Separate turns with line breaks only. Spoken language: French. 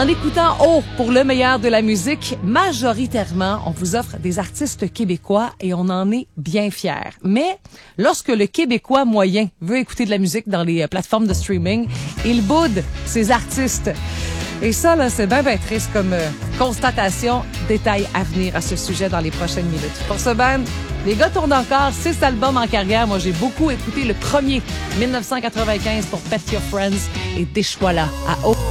En écoutant Oh pour le meilleur de la musique, majoritairement, on vous offre des artistes québécois et on en est bien fiers. Mais lorsque le Québécois moyen veut écouter de la musique dans les plateformes de streaming, il boude ses artistes. Et ça, là, c'est bien triste comme constatation. Détail à venir à ce sujet dans les prochaines minutes. Pour ce band, les gars tournent encore 6 albums en carrière. Moi, j'ai beaucoup écouté le premier, 1995, pour Pet Your Friends et Déchois-la à haut.